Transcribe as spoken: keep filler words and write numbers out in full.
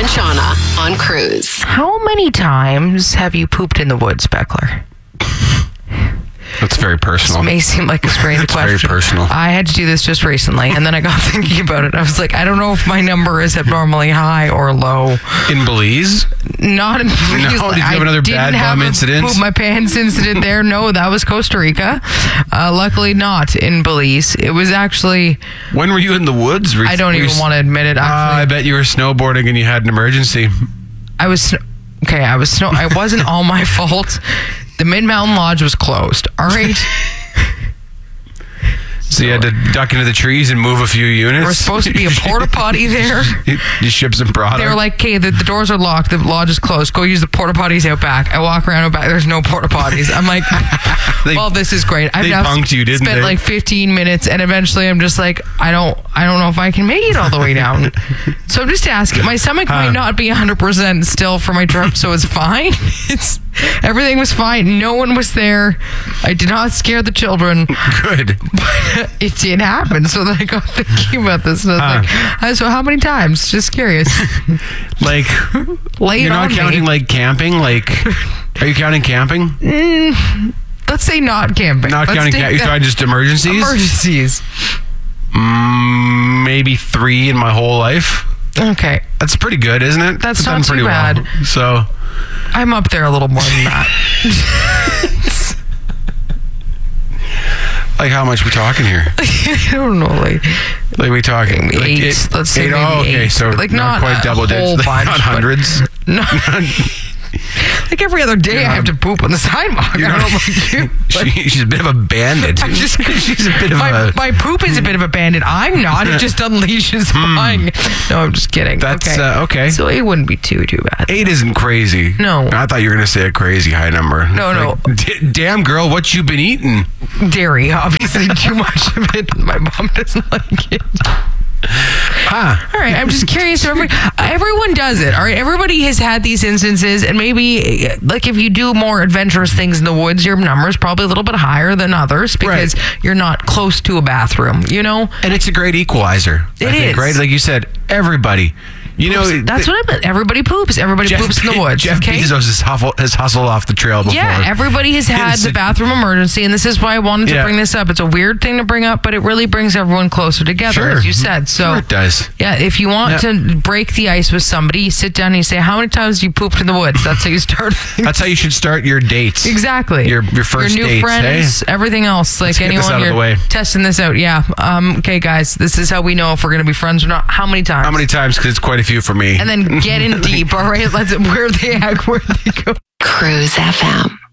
Shauna on Cruise. How many times have you pooped in the woods, Beckler? That's very personal. This may seem like a strange It's question. very personal. I had to do this just recently, and then I got thinking about it. I was like, I don't know if my number is abnormally high or low. In Belize? Not in Belize. No, did you have another bad bum incident? Poop my pants incident there. No, that was Costa Rica. Uh, luckily not in Belize. It was actually... When were you in the woods? Were, I don't were even you, want to admit it, Uh, actually. I bet you were snowboarding and you had an emergency. I was... Okay, I was snow... It wasn't all my fault. The Mid-Mountain Lodge was closed. All right? So you had to duck into the trees and move a few units? There was supposed to be a porta potty there. You ship some product? They were like, okay, the, the doors are locked. The lodge is closed. Go use the porta potties out back. I walk around out back. There's no porta potties. I'm like, They- well, this is great. I've they now punked you, didn't spent they? like fifteen minutes, and eventually I'm just like, I don't, I don't know if I can make it all the way down. So I'm just asking. My stomach might not be one hundred percent still for my trip, so it's fine. It's everything was fine. No one was there. I did not scare the children. Good. But it did happen. So then I got thinking about this, and I was Huh. like, uh, so how many times? Just curious. Like, Lay it you're not on counting me. like camping? Like, are you counting camping? Let's say not camping. Not Let's counting take camping. You're that- talking just emergencies? Emergencies. Mm, maybe three in my whole life. Okay. That's pretty good, isn't it? That's I've not done too pretty bad. well. So, I'm up there a little more than that. like, how much we talking here? I don't know, like Like, we talking maybe like eight. it- Let's say eight, maybe oh, okay, eight. so Like, not, not quite a double whole digits, bunch, not but- hundreds. no. Like every other day, I have to poop on the sidewalk. I You're don't not- know about you. but She, she's a bit of a bandit. I'm just, she's a bit of my, a. my poop is a bit of a bandit. I'm not. It just unleashes mine. No, I'm just kidding. That's okay. uh, okay. So it wouldn't be too too bad. Eight isn't crazy. No. I thought you were gonna say a crazy high number. No, no. Like, D- damn girl, what you been eating? Dairy, obviously, too much of it. My mom doesn't like it. Huh. All right, I'm just curious. Every, everyone does it. All right, everybody has had these instances, and maybe like if you do more adventurous things in the woods, your number is probably a little bit higher than others because Right. you're not close to a bathroom. You know, And it's a great equalizer. It I think, is. right? Like you said, everybody. You know, that's th- what I meant. Everybody poops. Everybody Jeff, poops in the woods. Jeff okay. Bezos has, huffle, has hustled off the trail before. Yeah, everybody has had It's- the bathroom emergency, and this is why I wanted to Yeah. bring this up. It's a weird thing to bring up, but it really brings everyone closer together, Sure. as you said. So Sure it does. Yeah, if you want Yeah. to break the ice with somebody, you sit down and you say, "How many times do you pooped in the woods?" That's how you start. That's how you should start your dates. Exactly. Your- your first your new dates, friends, everything else. Like get this anyone, out of you're the way. testing this out. Yeah. Um, okay, guys, this is how we know if we're going to be friends or not. How many times? How many times? Because it's quite a few for me. And then get in deep. All right, let's. Where are they at? Where they go? Cruise F M.